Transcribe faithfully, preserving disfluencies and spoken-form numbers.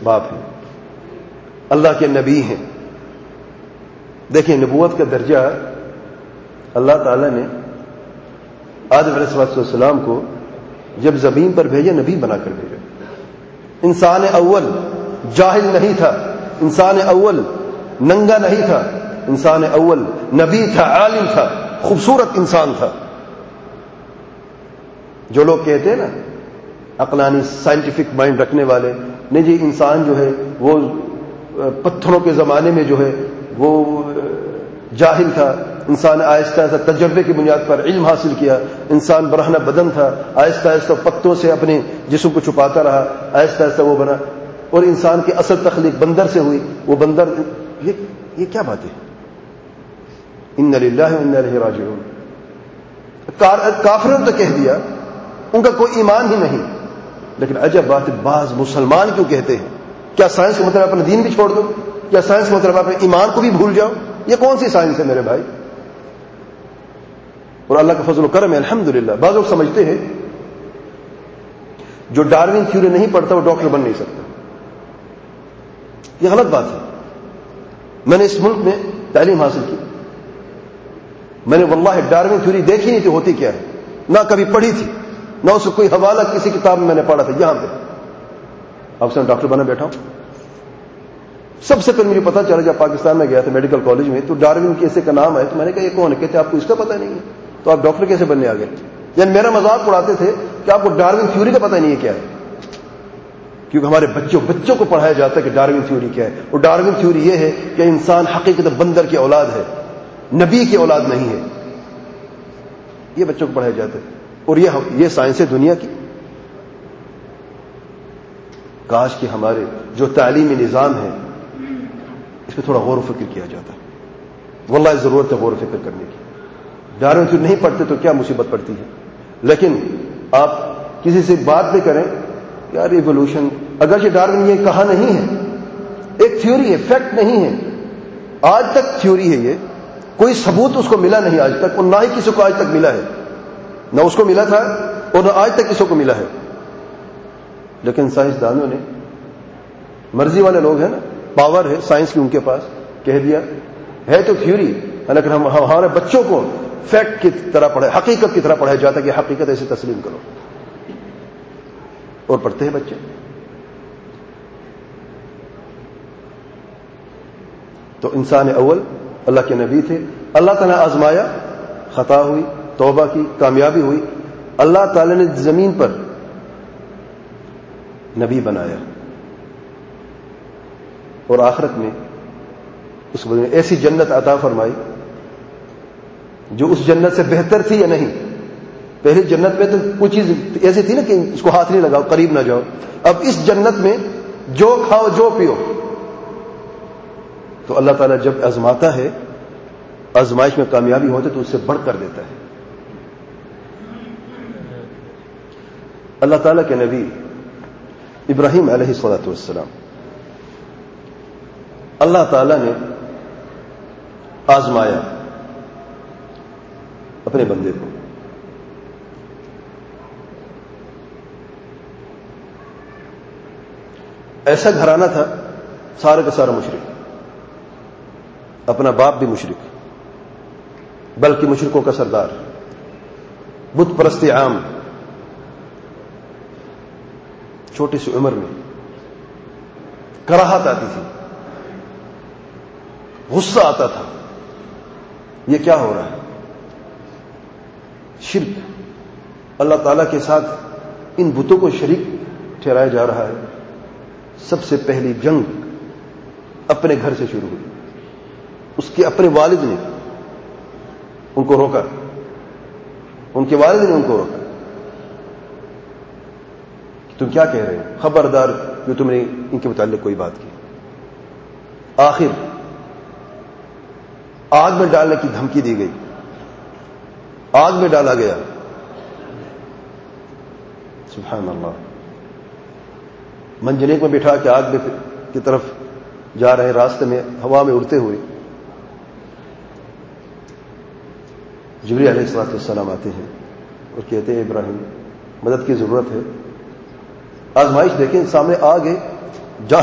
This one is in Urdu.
باپ ہیں, اللہ کے نبی ہیں. دیکھیں نبوت کا درجہ اللہ تعالیٰ نے آدم علیہ السلام کو جب زمین پر بھیجا نبی بنا کر بھیجا. انسان اول جاہل نہیں تھا, انسان اول ننگا نہیں تھا, انسان اول نبی تھا, عالم تھا, خوبصورت انسان تھا. جو لوگ کہتے ہیں نا عقلانی سائنٹیفک مائنڈ رکھنے والے, نہیں جی انسان جو ہے وہ پتھروں کے زمانے میں جو ہے وہ جاہل تھا, انسان آہستہ آہستہ تجربے کی بنیاد پر علم حاصل کیا, انسان برہنہ بدن تھا, آہستہ آہستہ پتوں سے اپنے جسم کو چھپاتا رہا, آہستہ آہستہ وہ بنا, اور انسان کی اصل تخلیق بندر سے ہوئی. وہ بندر یہ, یہ کیا بات ہے؟ ان للہ و انا الیہ راجعون. کافروں نے تو کہہ دیا, ان کا کوئی ایمان ہی نہیں. لیکن عجب بات ہے, بعض مسلمان کیوں کہتے ہیں کیا سائنس کا مطلب اپنا دین بھی چھوڑ دو؟ کیا سائنس کا مطلب اپنے ایمان کو بھی بھول جاؤ؟ یہ کون سی سائنس ہے میرے بھائی؟ اور اللہ کا فضل و کرم ہے الحمدللہ. بعض لوگ سمجھتے ہیں جو ڈاروین تھیوری نہیں پڑھتا وہ ڈاکٹر بن نہیں سکتا. یہ غلط بات ہے. میں نے اس ملک میں تعلیم حاصل کی, میں نے واللہ ڈاروین تھیوری دیکھی نہیں تھی ہوتی کیا ہے, نہ کبھی پڑھی تھی, نہ اس کو کوئی حوالہ کسی کتاب میں میں نے پڑھا تھا. یہاں پہ اب سے میں ڈاکٹر بنا بیٹھا ہوں. سب سے پہلے مجھے پتا چلا جب پاکستان میں گیا تھا میڈیکل کالج میں, تو ڈاروین کیسے کا نام ہے, تو میں نے کہا یہ کون ہے؟ کہتے آپ کو اس کا پتہ نہیں ہے, تو آپ ڈاکٹر کیسے بننے آ گئے؟ یعنی میرا مذاق اڑاتے تھے کہ آپ کو ڈاروین تھیوری کا پتہ نہیں ہے کیا ہے, کیونکہ ہمارے بچوں بچوں کو پڑھایا جاتا ہے کہ ڈاروین تھیوری کیا ہے. اور ڈاروین تھیوری یہ ہے کہ انسان حقیقت بندر کی اولاد ہے, نبی کی اولاد نہیں ہے. یہ بچوں کو پڑھایا جاتا ہے. اور یہ یہ سائنس ہے دنیا کی. کاش کہ ہمارے جو تعلیمی نظام ہے اس پہ تھوڑا غور و فکر کیا جاتا ہے. واللہ ضرورت ہے غور و فکر کرنے کی. ڈاروین تھیوری نہیں پڑھتے تو کیا مصیبت پڑتی ہے. لیکن آپ کسی سے بات بھی کریں یار ایوولوشن, اگرچہ ڈاروین یہ کہا نہیں ہے, ایک تھیوری ہے, فیکٹ نہیں ہے. آج تک تھیوری ہے, یہ کوئی ثبوت اس کو ملا نہیں آج تک, اور نہ ہی کسی کو آج تک ملا ہے. نہ اس کو ملا تھا اور نہ آج تک کسی کو ملا ہے. لیکن سائنسدانوں نے, مرضی والے لوگ ہیں نا, پاور ہے سائنس کی ان کے پاس, کہہ دیا ہے تو تھیوری, لیکن ہم ہمارے بچوں کو فیکٹ کی طرح پڑھے, حقیقت کی طرح پڑھایا جاتا ہے کہ حقیقت ایسے تسلیم کرو, اور پڑھتے ہیں بچے. تو انسان اول اللہ کے نبی تھے, اللہ تعالیٰ نے آزمایا, خطا ہوئی, توبہ کی, کامیابی ہوئی, اللہ تعالیٰ نے زمین پر نبی بنایا, اور آخرت میں اس کو ایسی جنت عطا فرمائی جو اس جنت سے بہتر تھی یا نہیں. پہلی جنت میں تو کچھ چیز ایسی تھی نا کہ اس کو ہاتھ نہیں لگاؤ, قریب نہ جاؤ. اب اس جنت میں جو کھاؤ جو پیو. تو اللہ تعالیٰ جب آزماتا ہے, آزمائش میں کامیابی ہوتے تو اس سے بڑھ کر دیتا ہے. اللہ تعالیٰ کے نبی ابراہیم علیہ الصلوۃ والسلام, اللہ تعالیٰ نے آزمایا اپنے بندے کو. ایسا گھرانہ تھا سارے کا سارا مشرک, اپنا باپ بھی مشرک, بلکہ مشرکوں کا سردار, بت پرستی عام. چھوٹی سی عمر میں کراہت آتی تھی, غصہ آتا تھا, یہ کیا ہو رہا ہے؟ شرک, اللہ تعالیٰ کے ساتھ ان بتوں کو شریک ٹھہرایا جا رہا ہے. سب سے پہلی جنگ اپنے گھر سے شروع ہوئی. اس کے اپنے والد نے ان کو روکا, ان کے والد نے ان کو روکا, تم کیا کہہ رہے ہیں, خبردار جو تم نے ان کے متعلق کوئی بات کی. آخر آگ میں ڈالنے کی دھمکی دی گئی, آگ میں ڈالا گیا. سبحان اللہ. منجنیک میں بٹھا کے آگ کی طرف جا رہے, راستے میں ہوا میں اڑتے ہوئے جبریل علیہ الصلوۃ والسلام آتے ہیں اور کہتے ہیں ابراہیم مدد کی ضرورت ہے. آزمائش دیکھیں, سامنے آگ ہے,